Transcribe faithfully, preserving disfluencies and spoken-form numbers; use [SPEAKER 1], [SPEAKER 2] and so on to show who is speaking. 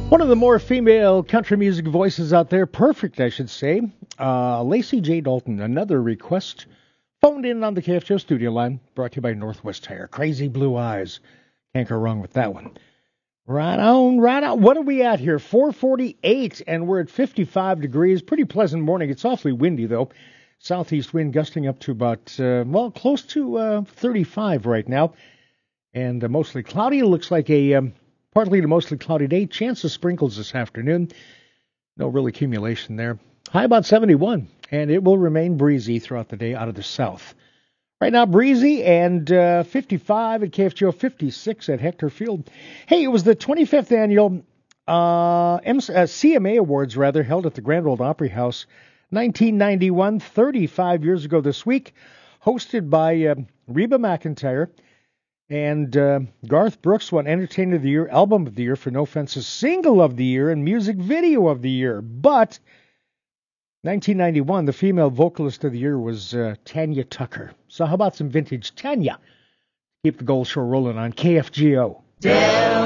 [SPEAKER 1] One of the more female country music voices out there, perfect, I should say, uh, Lacey J. Dalton, another request, phoned in on the K F J O studio line, brought to you by Northwest Tire. Crazy Blue Eyes. Can't go wrong with that one. Right on, right on. What are we at here? four forty-eight, and we're at fifty-five degrees. Pretty pleasant morning. It's awfully windy, though. Southeast wind gusting up to about, uh, well, close to uh, thirty-five right now. And uh, mostly cloudy. It looks like a... Um, Partly to mostly cloudy day. Chance of sprinkles this afternoon. No real accumulation there. High about seventy-one. And it will remain breezy throughout the day out of the south. Right now, breezy and uh, fifty-five at K F J O, fifty-six at Hector Field. Hey, it was the twenty-fifth annual uh, M- uh, C M A Awards, rather, held at the Grand Ole Opry House. nineteen ninety-one, thirty-five years ago this week. Hosted by uh, Reba McEntire. And uh, Garth Brooks won Entertainer of the Year, Album of the Year, for No Fences, Single of the Year, and Music Video of the Year. But nineteen ninety-one, the female vocalist of the year was uh, Tanya Tucker. So how about some vintage Tanya? Keep the Gold Show rolling on K F G O. Tell